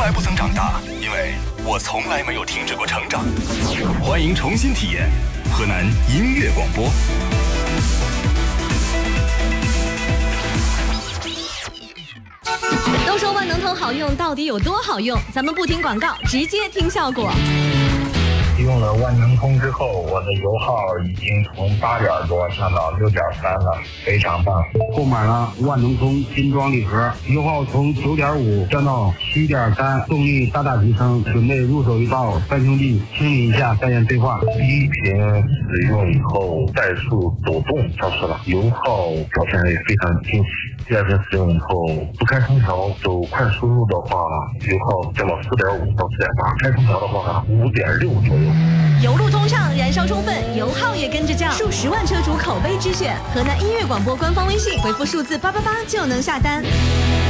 来不曾长大，因为我从来没有停止过成长。欢迎重新体验河南音乐广播。 都说万能通好用，到底有多好用？咱们不听广告，直接听效果。 用了万能通之后，我的油耗已经从8点多降到6.3了，非常棒。 购买了万能通精装礼盒，油耗从9.5降到7.3，动力大大提升。准备入手一道三兄弟，清理一下再验对话。 第一瓶使用以后，怠速抖动消失了，油耗表现也非常惊喜。第二瓶使用以后，不开空调走快速路的话，油耗降到4.5到4.8，开空调的话5.6左右。 油路通畅，燃烧充分，油耗也跟着降，数10万车主口碑之选。河南音乐广播官方微信回复数字888就能下单。